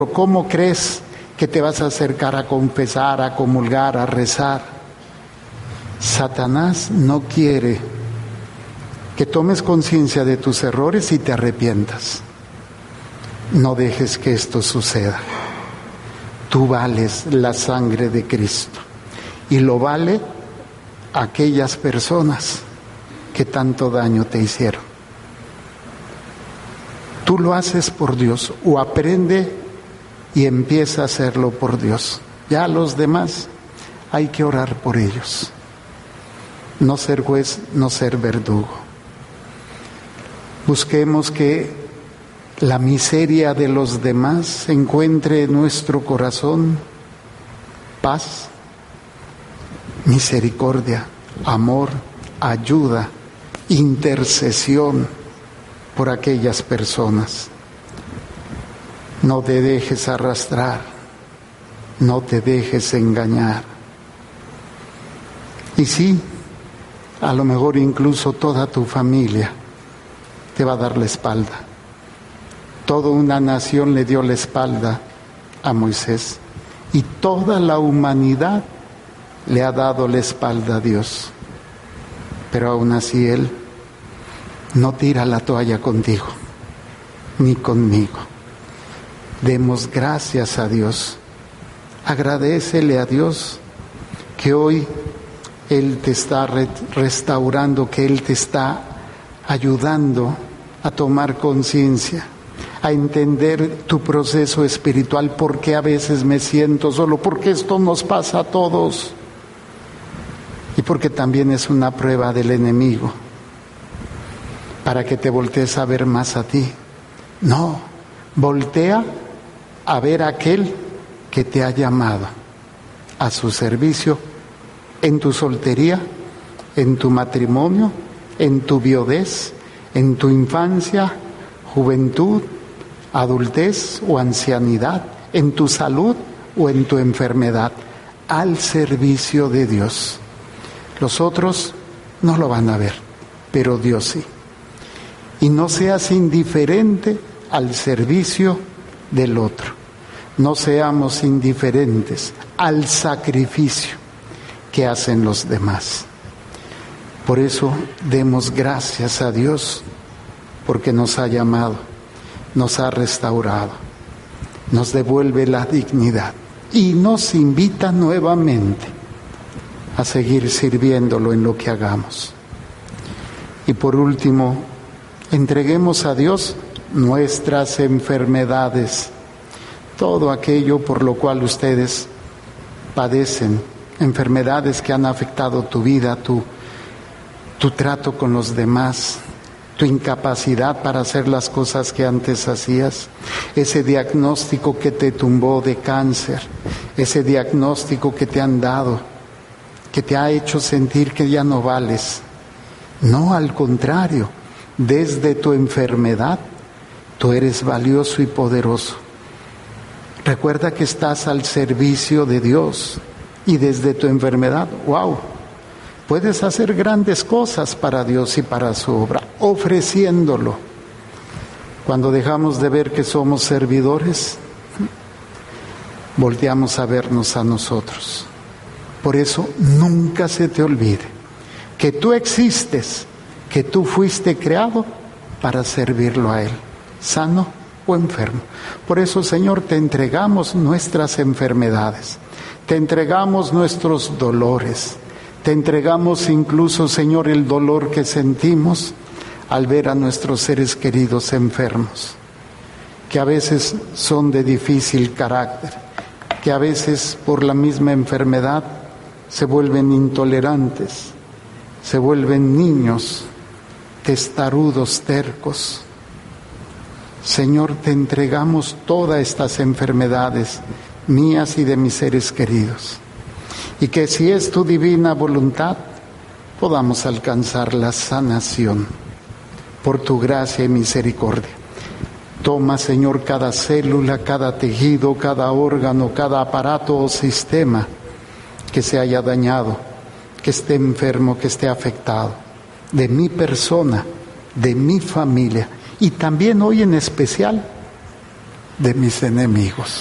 ¿Cómo crees que te vas a acercar a confesar, a comulgar, a rezar? Satanás no quiere que tomes conciencia de tus errores y te arrepientas. No dejes que esto suceda. Tú vales la sangre de Cristo y lo vale aquellas personas que tanto daño te hicieron. Tú lo haces por Dios, o aprende y empieza a hacerlo por Dios. Ya los demás hay que orar por ellos. No ser juez, no ser verdugo. Busquemos que la miseria de los demás encuentre en nuestro corazón paz, misericordia, amor, ayuda, intercesión por aquellas personas. No te dejes arrastrar, no te dejes engañar. Y sí, a lo mejor incluso toda tu familia te va a dar la espalda. Toda una nación le dio la espalda a Moisés y toda la humanidad le ha dado la espalda a Dios. Pero aún así Él no tira la toalla contigo, ni conmigo. Demos gracias a Dios. Agradécele a Dios que hoy Él te está restaurando, que Él te está ayudando a tomar conciencia, a entender tu proceso espiritual. ¿Por qué a veces me siento solo? Porque esto nos pasa a todos. Y porque también es una prueba del enemigo, para que te voltees a ver más a ti. No, voltea a ver a aquel que te ha llamado a su servicio en tu soltería, en tu matrimonio, en tu viudez, en tu infancia, juventud, adultez o ancianidad, en tu salud o en tu enfermedad, al servicio de Dios. Los otros no lo van a ver, pero Dios sí. Y no seas indiferente al servicio del otro. No seamos indiferentes al sacrificio que hacen los demás. Por eso demos gracias a Dios, porque nos ha llamado, nos ha restaurado, nos devuelve la dignidad y nos invita nuevamente a seguir sirviéndolo en lo que hagamos. Y por último, entreguemos a Dios nuestras enfermedades, todo aquello por lo cual ustedes padecen, enfermedades que han afectado tu vida, tu trato con los demás, tu incapacidad para hacer las cosas que antes hacías, ese diagnóstico que te tumbó de cáncer, ese diagnóstico que te han dado, que te ha hecho sentir que ya no vales. No, al contrario, desde tu enfermedad, tú eres valioso y poderoso. Recuerda que estás al servicio de Dios y desde tu enfermedad, ¡wow!, puedes hacer grandes cosas para Dios y para su obra, ofreciéndolo. Cuando dejamos de ver que somos servidores, volteamos a vernos a nosotros. Por eso, nunca se te olvide que tú existes, que tú fuiste creado para servirlo a Él, sano o enfermo. Por eso, Señor, te entregamos nuestras enfermedades, te entregamos nuestros dolores, te entregamos incluso, Señor, el dolor que sentimos al ver a nuestros seres queridos enfermos, que a veces son de difícil carácter, que a veces por la misma enfermedad se vuelven intolerantes, se vuelven niños, testarudos, tercos. Señor, te entregamos todas estas enfermedades mías y de mis seres queridos. Y que si es tu divina voluntad, podamos alcanzar la sanación por tu gracia y misericordia. Toma, Señor, cada célula, cada tejido, cada órgano, cada aparato o sistema que se haya dañado, que esté enfermo, que esté afectado, de mi persona, de mi familia, y también hoy en especial de mis enemigos.